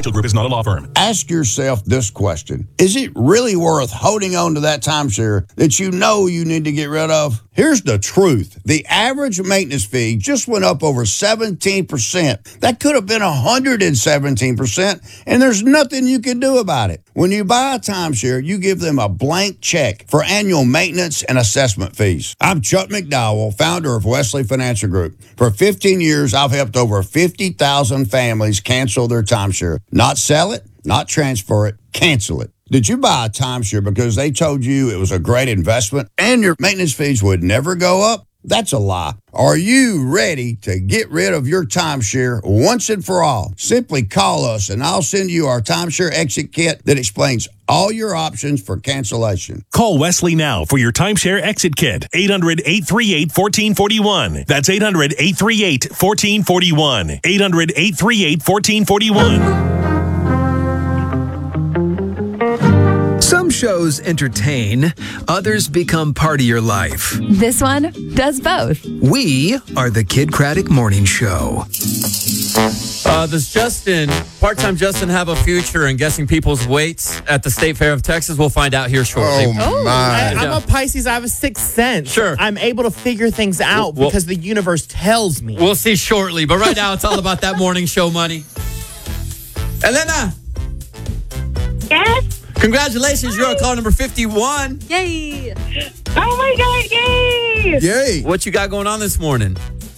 Financial Group is not a law firm. Ask yourself this question. Is it really worth holding on to that timeshare that you know you need to get rid of? Here's the truth. The average maintenance fee just went up over 17%. That could have been 117%, and there's nothing you can do about it. When you buy a timeshare, you give them a blank check for annual maintenance and assessment fees. I'm Chuck McDowell, founder of Wesley Financial Group. For 15 years, I've helped over 50,000 families cancel their timeshare. Not sell it, not transfer it, cancel it. Did you buy a timeshare because they told you it was a great investment and your maintenance fees would never go up? That's a lie. Are you ready to get rid of your timeshare once and for all? Simply call us and I'll send you our timeshare exit kit that explains all your options for cancellation. Call Wesley now for your timeshare exit kit. 800-838-1441. That's 800-838-1441. 800-838-1441. Some shows entertain, others become part of your life. This one does both. We are the Kid Craddock Morning Show. Does Justin, part-time Justin, have a future in guessing people's weights at the State Fair of Texas? We'll find out here shortly. I'm a Pisces. I have a sixth sense. Sure. I'm able to figure things out because the universe tells me. We'll see shortly, but right now it's all about that morning show money. Elena! Yes? Congratulations, you're on call number 51. Yay! Oh my God, yay! Yay. What you got going on this morning?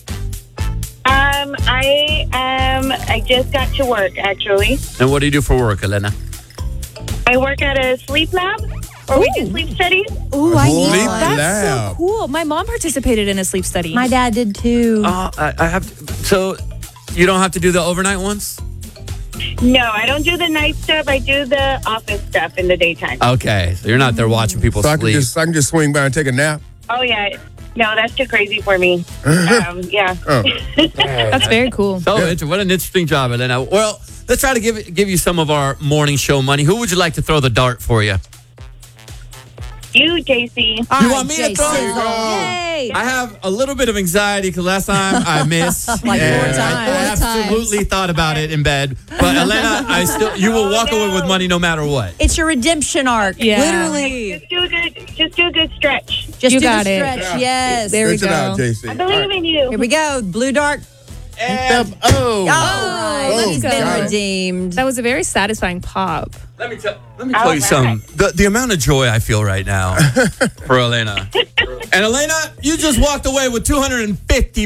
I just got to work, actually. And what do you do for work, Elena? I work at a sleep lab, where we do sleep studies. Ooh, I know. Sleep That's lab. so cool. My mom participated in a sleep study. My dad did too. I have. So you don't have to do the overnight ones? No, I don't do the night stuff. I do the office stuff in the daytime. Okay, so you're not there watching people So I sleep. can just swing by and take a nap. Oh, yeah. No, that's too crazy for me. Yeah. That's very cool. So what an interesting job, Elena. Well, let's try to give you some of our morning show money. Who would you like to throw the dart for you? You, JC. You want me to throw? Yay! I have a little bit of anxiety because last time I missed. Like 4 and times. I absolutely thought about it in bed. But Elena, you will walk away with money no matter what. It's your redemption arc. Yeah. Literally. Just do a good stretch. Just You do got the it. stretch. Yes. There we Stretch it out, go. JC. I believe in you. Here we go. Blue dart. And All right. let's He's go. been redeemed. That was a very satisfying pop. let me tell you something. The amount of joy I feel right now for Elena. And Elena, you just walked away with $250.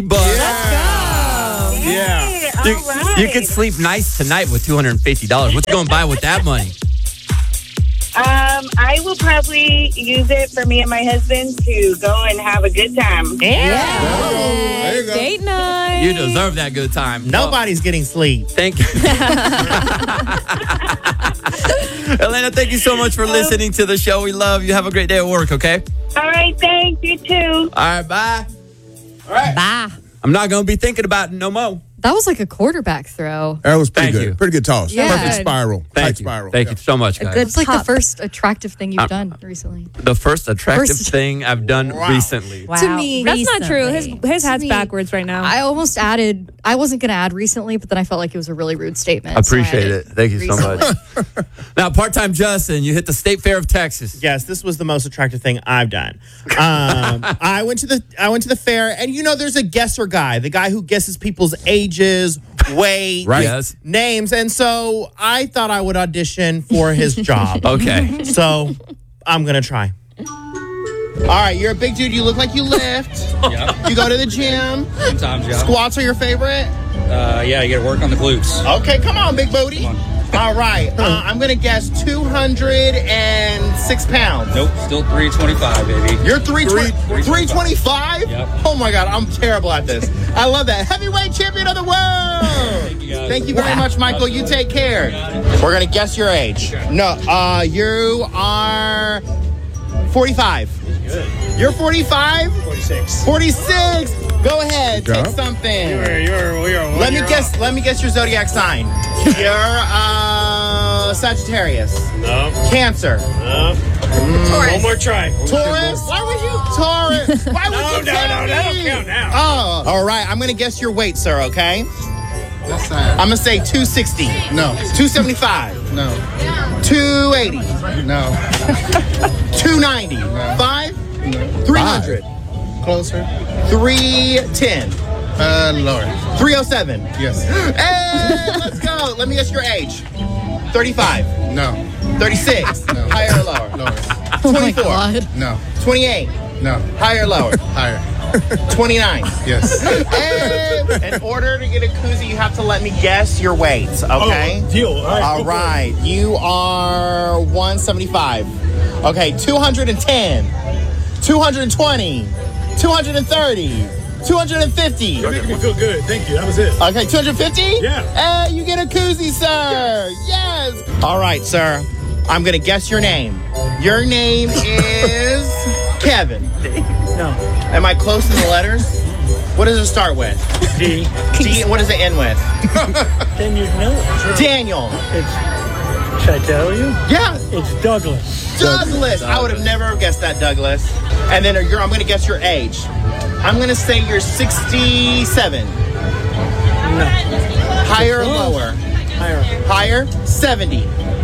Yeah. All right. You could sleep nice tonight with $250. What you going to buy with that money? I will probably use it for me and my husband to go and have a good time. There you go. Date night. You deserve that good time. Nobody's getting sleep. Thank you. Elena, thank you so much for listening to the show. We love you. Have a great day at work, okay? All right, thanks. You too. All right, bye. All right. Bye. I'm not going to be thinking about it no more. That was like a quarterback throw. That was pretty Thank good. you. Pretty good toss. Yeah. Perfect spiral. Thank Tight you. spiral. Thank Yeah. you so much, guys. Good It's like the pop. first attractive thing you've done recently. The first attractive First- thing I've done recently. Wow. To me, that's not true. Recently. His hat's To me, backwards right now. I almost added, I wasn't going to add recently, but then I felt like it was a really rude statement. I so appreciate added it. Thank you so much. recently. Now, part-time Justin, you hit the State Fair of Texas. Yes, this was the most attractive thing I've done. I went to the fair, and there's a guesser guy, the guy who guesses people's ages, weight, Right. Yes. names, and so I thought I would audition for his job. Okay. So I'm gonna try. All right, you're a big dude. You look like you lift. Yeah. You go to the gym. Sometimes, yeah. Squats are your favorite. Yeah, you got to work on the glutes. Okay, come on, big booty. All right, I'm gonna guess 206 pounds. Nope, still 325, baby. You're 325? Yep. Oh my God, I'm terrible at this. I love that. Heavyweight champion of the world. Thank you, guys. Thank you very much, Michael. You take care. We're gonna guess your age. No, you are 45. Good. You're 45? 46. 46. Go ahead, Go. take something. You're Let me guess your zodiac sign. You're Sagittarius. No. Cancer. No. Taurus. One more try. Taurus? Why would you? Taurus. Why would you tell me? That don't count now. Oh, all right. I'm going to guess your weight, sir, okay? I'm going to say 260. No. 275. No. 280. No. 290. 5. 300. Closer. 310. Lower. 307. Yes. Hey, let's go. Let me guess your age. 35. No. 36. No. Higher or lower? Lower. 24. No. 28. No. Higher or lower? Higher. 29. Yes. Hey, in order to get a koozie, you have to let me guess your weight, okay? Oh, deal. All right. All right. You are 175. Okay, 210, 220, 230, 250. You're making me feel good. Thank you. That was it. Okay, 250? Yeah. Hey, you get a koozie, sir. Yes. All right, sir. I'm going to guess your name. Your name is Kevin. No. Am I close to the letters? What does it start with? D. D. What does it end with? Then you know it. Daniel. Should I tell you? Yeah. It's Douglas. Douglas. I would have never guessed that, Douglas. And then I'm going to guess your age. I'm going to say you're 67. No. Higher or lower? Higher. Higher? 72.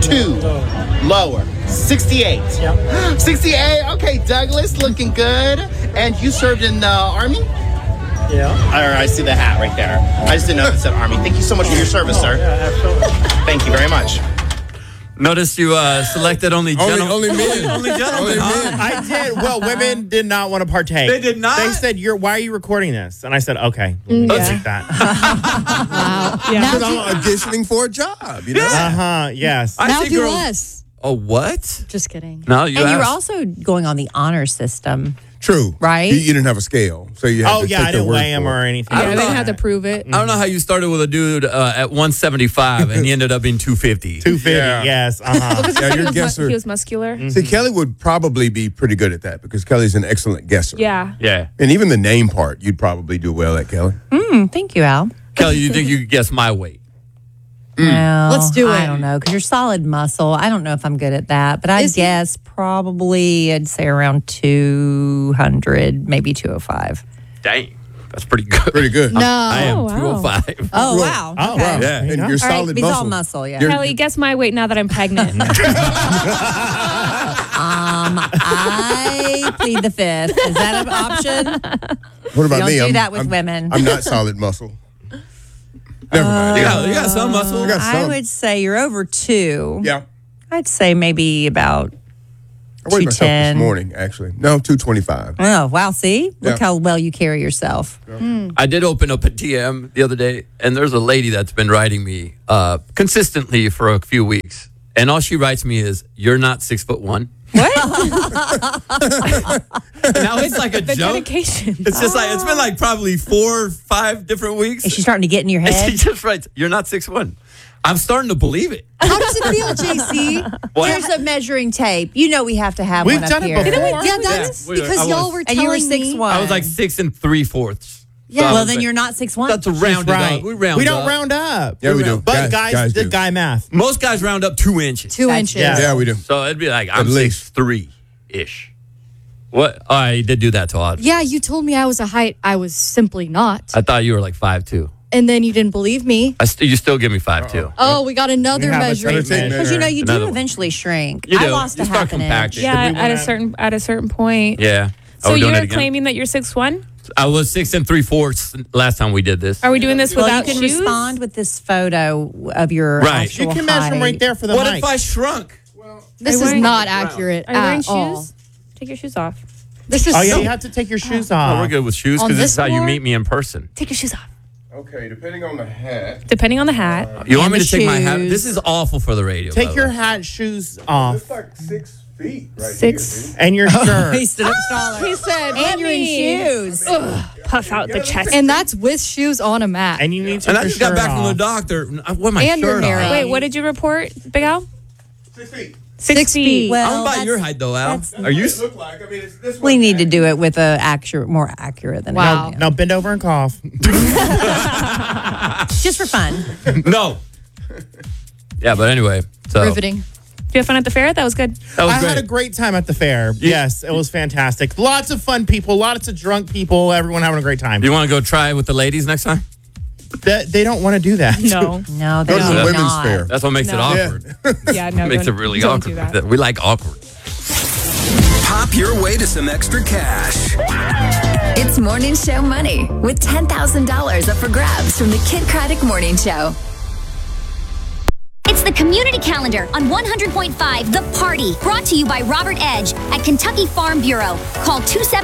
Lower. 68. Yep. 68. Okay, Douglas, looking good. And you served in the Army? Yeah. All right, I see the hat right there. I just didn't know it said Army. Thank you so much for your service, sir. Yeah, absolutely. Thank you very much. Notice you selected only gentlemen. Only men. Only gentlemen. Only huh? men. I did. Well, women did not want to partake. They did not? They said, "Why are you recording this?" And I said, "Okay, let's take that." Wow. Yeah. Because I'm auditioning for a job, you know? Yes. I Now see do girls- less. Oh, what? Just kidding. No, you And you were asked. also going on the honor system. True. Right? You didn't have a scale, so you had Oh to yeah, take I their didn't word weigh him for or it. anything. Yeah, I I don't didn't know. have to prove it. I don't know how you started with a dude at 175 and he ended up being 250. 250. Yeah. Yes. Yeah, your he guesser. was muscular. See, Kelly would probably be pretty good at that because Kelly's an excellent guesser. Yeah. Yeah. And even the name part, you'd probably do well at, Kelly. Thank you, Al. Kelly, you think you could guess my weight? Well, Let's do I it. don't know, because you're solid muscle. I don't know if I'm good at that, but I Is he? guess probably I'd say around 200, maybe 205. Dang. That's pretty good. Pretty good. No. I am Oh, wow. 205. Oh, wow. Oh, Okay. wow. Yeah. And you go. you're All right, solid he's muscle. all muscle, yeah. You're- Kelly, guess my weight now that I'm pregnant. I plead the fifth. Is that an option? What about You don't me? do that with women. I'm not solid muscle. Never mind. You got some muscle. I got I some. would say you're over 2. Yeah. I'd say maybe about I weighed myself this 210. morning, actually. No, 225. Oh, wow. See? Look Yeah. how well you carry yourself. I did open up a DM the other day, and there's a lady that's been writing me consistently for a few weeks. And all she writes me is, "You're not 6'1". What? Now it's like a The joke. dedication. It's just like, it's been like probably 4 or 5 different weeks. Is she starting to get in your And head? she just writes, "You're not 6'1". I'm starting to believe it. How does it feel, JC? What? Here's a measuring tape. You know we have to have We've one done up it here. before. Yeah, that's Yeah. because I y'all was- were And telling you were me. 6'1". I was like 6 3/4. Yeah. Well, then you're not 6'1". That's a rounded Right. up. We round We don't up. round up. Yeah, we do. But guys do. did guy math. Most guys round up 2 inches. 2 inches. yeah. Yeah, we do. So it'd be like, I'm least. 6'3"-ish. What? Oh, I did do that to Audrey. Yeah, you told me I was a height I was simply not. I thought you were like 5'2". And then you didn't believe me. You still give me 5'2". Oh, we got another We have a measuring tape measure. Because you know you Another do one. eventually shrink. You I do. lost You a start half an inch. compacting. Yeah, we at a certain point. Yeah. So Are we doing you're it again? claiming that you're 6'1"? I was 6 3/4 last time we did this. Are we doing this Well, you without can shoes? respond with this photo of your Right. actual You can measure them height. right there for the What mic. if I shrunk? This Are you is wearing- not accurate Are you wearing at all. shoes? Take your shoes off. This is Oh, yeah, so you have to take your shoes Oh, off. we're good with shoes On because this this is how you floor? meet me in person. Take your shoes off. Okay, depending on the hat. Depending on the hat. You want And me to the take my hat? shoes. This is awful for the radio. by Take the your way. hat, shoes off, It's like 6 feet right Six. here. and your shirt. He stood up taller. He said, And you're in shoes. puff out the chest. and that's with shoes on a mat. And you need to And take I your just got shirt back from the off. doctor. I wore my And your shirt hair off. up. Wait, what did you report, Big Al? 6 feet. 6 feet. Well, I'm about that's- your height though, Al. that's- Are you? It look like, I mean, it's this We one. need to do it with a more accurate than Wow. that. Now bend over and cough. Just for fun. No. Yeah, but anyway. So Riveting. Did you have fun at the fair? That was good. that was I great. had a great time at the fair. Yes, it was fantastic. Lots of fun people, lots of drunk people, everyone having a great time. You want to go try it with the ladies next time? They don't want to do that. No. No, they Go to the do women's not. fair. That's what makes it No. awkward. Yeah, no. Makes it don't- really don't awkward. do that. We like awkward. Pop your way to some extra cash. It's Morning Show Money with $10,000 up for grabs from the Kid Craddock Morning Show. It's the Community Calendar on 100.5 The Party, brought to you by Robert Edge at Kentucky Farm Bureau. Call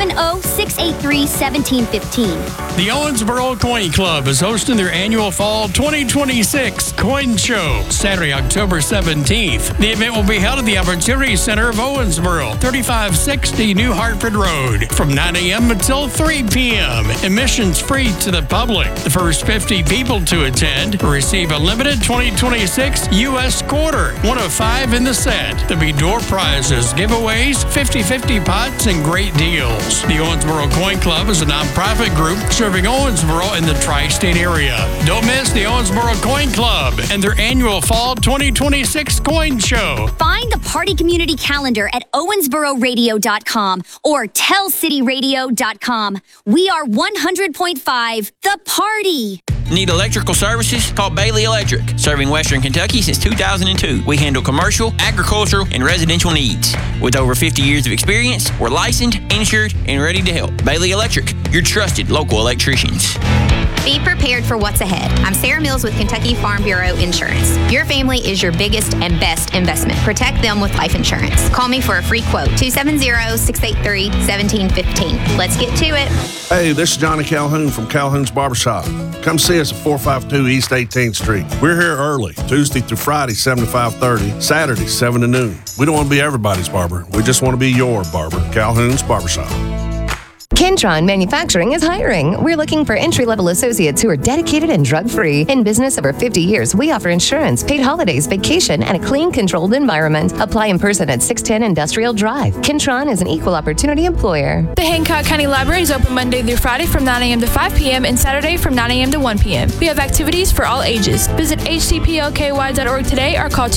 270-683-1715. The Owensboro Coin Club is hosting their annual Fall 2026 Coin Show, Saturday, October 17th. The event will be held at the Opportunity Center of Owensboro, 3560 New Hartford Road, from 9 a.m. until 3 p.m. Admissions free to the public. The first 50 people to attend will receive a limited 2026 U.S. quarter, one of 5 in the set. There'll be door prizes, giveaways, 50-50 pots, and great deals. The Owensboro Coin Club is a nonprofit group serving Owensboro in the tri-state area. Don't miss the Owensboro Coin Club and their annual Fall 2026 Coin Show. Find the Party Community Calendar at owensbororadio.com or tellcityradio.com. We are 100.5 The Party. Need electrical services? Call Bailey Electric. Serving Western Kentucky since 2002. We handle commercial, agricultural, and residential needs. With over 50 years of experience, we're licensed, insured, and ready to help. Bailey Electric, your trusted local electricians. Be prepared for what's ahead. I'm Sarah Mills with Kentucky Farm Bureau Insurance. Your family is your biggest and best investment. Protect them with life insurance. Call me for a free quote. 270-683-1715. Let's get to it. Hey, this is Johnny Calhoun from Calhoun's Barbershop. Come see us at 452 East 18th Street. We're here early, Tuesday through Friday, 7 to 5:30, Saturday, 7 to noon. We don't want to be everybody's barber. We just want to be your barber. Calhoun's Barbershop. Kentron Manufacturing is hiring. We're looking for entry-level associates who are dedicated and drug-free. In business over 50 years, we offer insurance, paid holidays, vacation, and a clean, controlled environment. Apply in person at 610 Industrial Drive. Kentron is an equal opportunity employer. The Hancock County Library is open Monday through Friday from 9 a.m. to 5 p.m. and Saturday from 9 a.m. to 1 p.m. We have activities for all ages. Visit hcplky.org today or call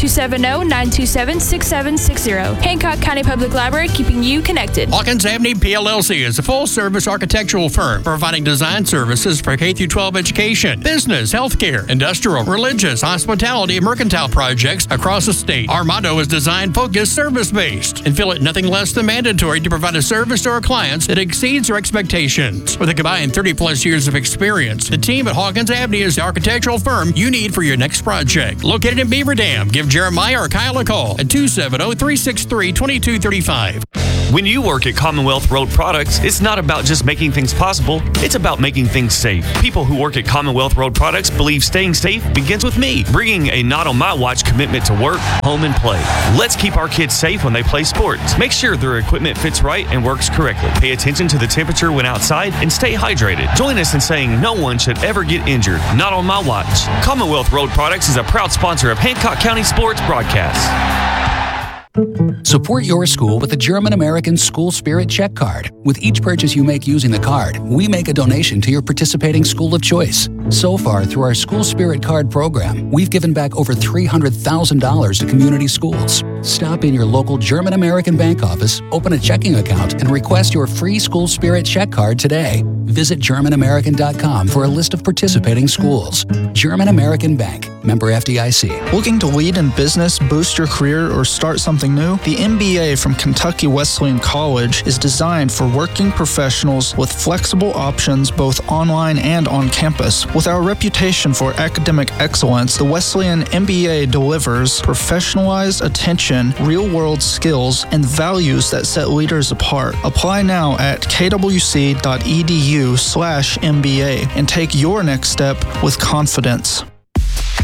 270-927-6760. Hancock County Public Library, keeping you connected. Hawkins Avenue PLLC is a full-service architectural firm providing design services for K-12 education, business, healthcare, industrial, religious, hospitality, and mercantile projects across the state. Our motto is design-focused, service-based, and feel it nothing less than mandatory to provide a service to our clients that exceeds their expectations. With a combined 30-plus years of experience, the team at Hawkins Avenue is the architectural firm you need for your next project. Located in Beaver Dam, give Jeremiah or Kyle a call at 270-363-2235. When you work at Commonwealth Road Products, it's not about just making things possible, it's about making things safe. People who work at Commonwealth Road Products believe staying safe begins with me, bringing a not on my watch commitment to work, home, and play. Let's keep our kids safe when they play sports. Make sure their equipment fits right and works correctly. Pay attention to the temperature when outside and stay hydrated. Join us in saying no one should ever get injured. Not on my watch. Commonwealth Road Products is a proud sponsor of Hancock County Sports Broadcasts. Support your school with the German-American School Spirit Check Card. With each purchase you make using the card, we make a donation to your participating school of choice. So far, through our School Spirit Card program, we've given back over $300,000 to community schools. Stop in your local German-American bank office, open a checking account, and request your free School Spirit Check Card today. Visit GermanAmerican.com for a list of participating schools. German American Bank, member FDIC. Looking to lead in business, boost your career, or start something new? The MBA from Kentucky Wesleyan College is designed for working professionals with flexible options both online and on campus. With our reputation for academic excellence, the Wesleyan MBA delivers professionalized attention, real-world skills, and values that set leaders apart. Apply now at kwc.edu/MBA and take your next step with confidence.